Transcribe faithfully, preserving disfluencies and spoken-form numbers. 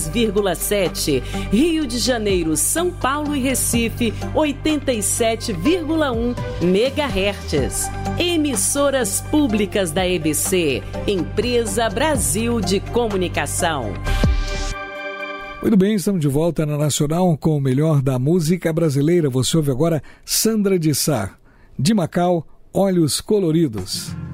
vírgula sete, Rio de Janeiro, São Paulo e Recife, oitenta e sete vírgula um megahertz. Emissoras públicas da E B C, Empresa Brasil de Comunicação. Muito bem, estamos de volta na Nacional com o melhor da música brasileira. Você ouve agora Sandra de Sá, de Macau, Olhos Coloridos.